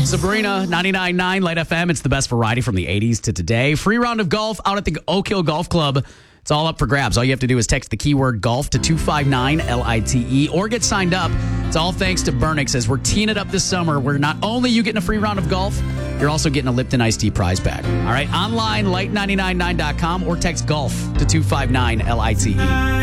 Sabrina, 99.9 Light FM. It's the best variety from the 80s to today. Free round of golf out at the Oak Hill Golf Club. It's all up for grabs. All you have to do is text the keyword golf to 259-LITE or get signed up. It's all thanks to Burnix as we're teeing it up this summer, where not only you getting a free round of golf, you're also getting a Lipton Iced Tea prize pack. All right, online, light999.com or text golf to 259-LITE.